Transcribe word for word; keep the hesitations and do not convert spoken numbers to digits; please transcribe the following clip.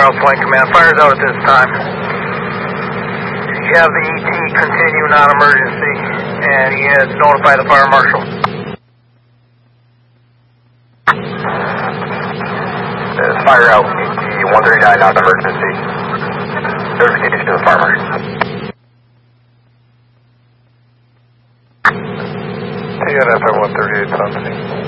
Miles Flight Command. Fire's out at this time. You have the E T continue non-emergency, and he has notified the fire marshal. There's fire out, E T one thirty-nine non-emergency. Notification to the fire marshal. T N F one thirty-eight on scene.